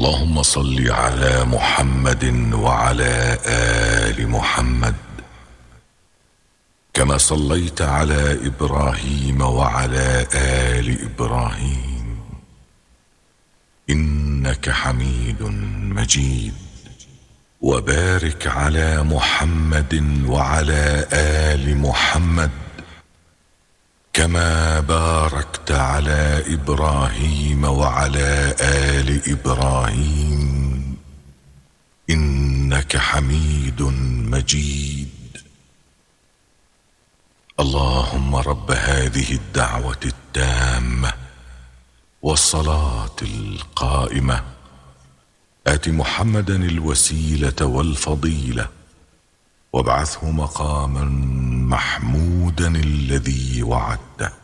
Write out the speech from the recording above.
اللهم صل على محمد وعلى آل محمد كما صليت على إبراهيم وعلى آل إبراهيم إنك حميد مجيد. وبارك على محمد وعلى آل محمد كما باركت على إبراهيم وعلى آل إبراهيم إنك حميد مجيد. اللهم رب هذه الدعوة التامة والصلاة القائمة آت محمدا الوسيلة والفضيلة وابعثه مقاما محمودا الذي وعدته.